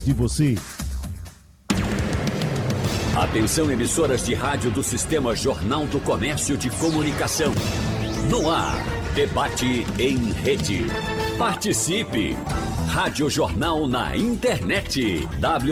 de você. Atenção, emissoras de rádio do Sistema Jornal do Comércio de Comunicação. No ar, debate em rede. Participe! Rádio Jornal na internet.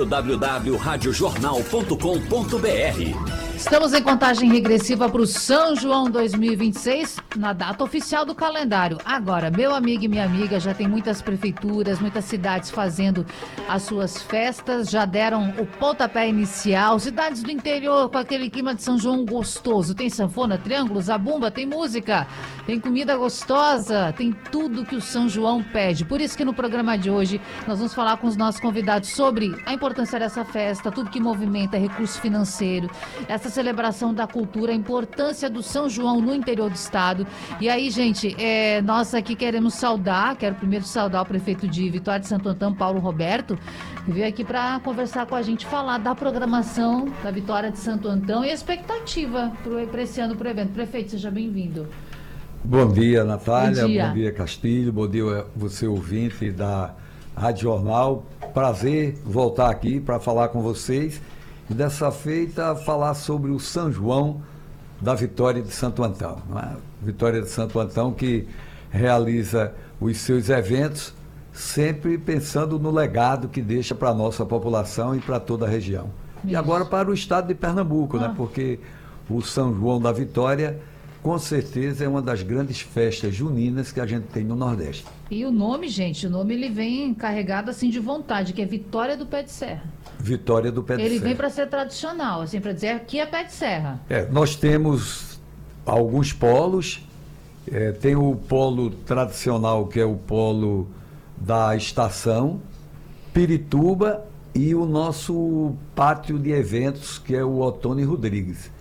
www.radiojornal.com.br. Estamos em contagem regressiva para o São João 2026, na data oficial do calendário. Agora, meu amigo e minha amiga, já tem muitas prefeituras, muitas cidades fazendo as suas festas, já deram o pontapé inicial. Cidades do interior com aquele clima de São João gostoso. Tem sanfona, triângulo, zabumba, tem música, tem comida gostosa, tem tudo que o São João pede. Por isso que no programa de hoje nós vamos falar com os nossos convidados sobre a importância dessa festa, tudo que movimenta recurso financeiro, essa celebração da cultura, a importância do São João no interior do estado. E aí, gente, nós aqui quero primeiro saudar o prefeito de Vitória de Santo Antão, Paulo Roberto, que veio aqui para conversar com a gente, falar da programação da Vitória de Santo Antão e a expectativa para esse ano, para o evento. Prefeito, seja bem-vindo. Bom dia, Natália. Bom dia, Castilho. Bom dia, você ouvinte da Rádio Jornal. Prazer voltar aqui para falar com vocês. E dessa feita, falar sobre o São João da Vitória de Santo Antão. Vitória de Santo Antão, que realiza os seus eventos sempre pensando no legado que deixa para a nossa população e para toda a região. Isso. E agora para o estado de Pernambuco, porque o São João da Vitória, com certeza, é uma das grandes festas juninas que a gente tem no Nordeste. E o nome, gente, ele vem carregado assim de vontade, que é Vitória do Pé de Serra. Vitória do Pé de Serra. Ele vem para ser tradicional, assim, para dizer aqui é Pé de Serra. Nós temos alguns polos. Tem o polo tradicional, que é o polo da estação, Pirituba, e o nosso pátio de eventos, que é o Otônio Rodrigues.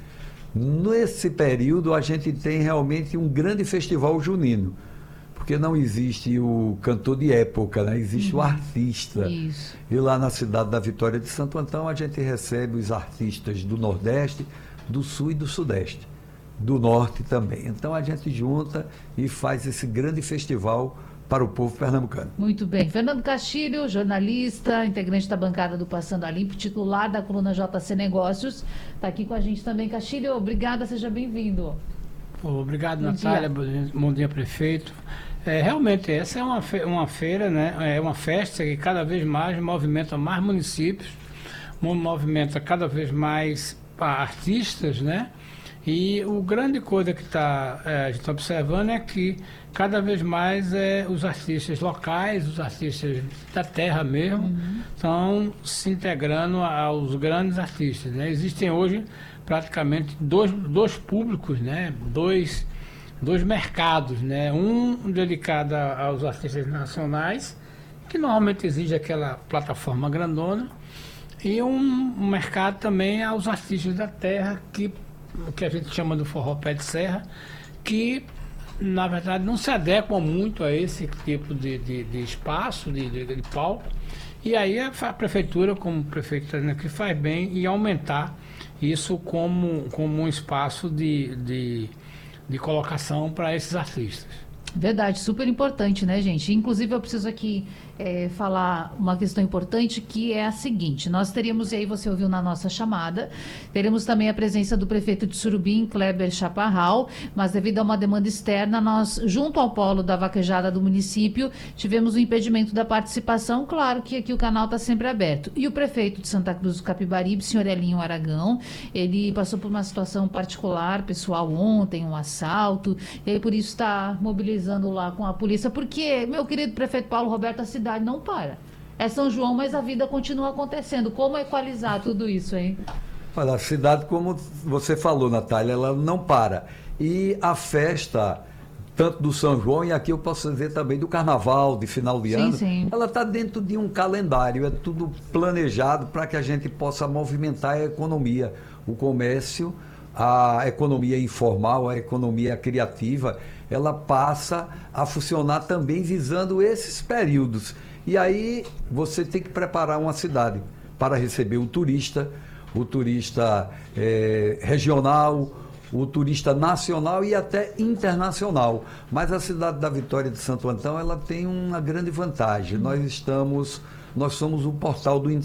Nesse período, a gente tem realmente um grande festival junino, porque não existe o cantor de época, existe o artista. Isso. E lá na cidade da Vitória de Santo Antão, a gente recebe os artistas do Nordeste, do Sul e do Sudeste, do Norte também. Então a gente junta e faz esse grande festival para o povo pernambucano. Muito bem. Fernando Castilho, jornalista, integrante da bancada do Passando a Limpo, titular da coluna JC Negócios, está aqui com a gente também. Castilho, obrigada, seja bem-vindo. Obrigado, Natália. Bom dia, prefeito. Realmente, essa é uma feira, é uma festa que cada vez mais movimenta mais municípios, movimenta cada vez mais artistas, E o grande coisa que a gente está observando é que cada vez mais os artistas locais, os artistas da terra mesmo, estão se integrando aos grandes artistas. Existem hoje praticamente dois públicos, dois mercados, um dedicado aos artistas nacionais, que normalmente exige aquela plataforma grandona, e um mercado também aos artistas da terra, o que a gente chama do forró pé de serra, que na verdade não se adequam muito a esse tipo de espaço, de palco. E aí a prefeitura, como prefeito, que faz bem em aumentar isso como um espaço de colocação para esses artistas. Verdade, super importante, gente? Inclusive eu preciso aqui falar uma questão importante, que é a seguinte: nós teríamos, e aí você ouviu na nossa chamada, teremos também a presença do prefeito de Surubim, Kleber Chaparral, mas devido a uma demanda externa, nós, junto ao polo da vaquejada do município, tivemos o impedimento da participação. Claro que aqui o canal está sempre aberto. E o prefeito de Santa Cruz do Capibaribe, senhor Elinho Aragão, ele passou por uma situação particular, pessoal, ontem, um assalto, e aí por isso está mobilizando lá com a polícia, porque, meu querido prefeito Paulo Roberto, a cidade não para. É São João, mas a vida continua acontecendo. Como equalizar tudo isso, hein? Olha, a cidade, como você falou, Natália, ela não para. E a festa, tanto do São João, e aqui eu posso dizer também do Carnaval, de final de ano, ela está dentro de um calendário, é tudo planejado para que a gente possa movimentar a economia, o comércio, a economia informal, a economia criativa, ela passa a funcionar também visando esses períodos. E aí você tem que preparar uma cidade para receber o turista regional, o turista nacional e até internacional. Mas a cidade da Vitória de Santo Antão, ela tem uma grande vantagem. Nós somos o portal do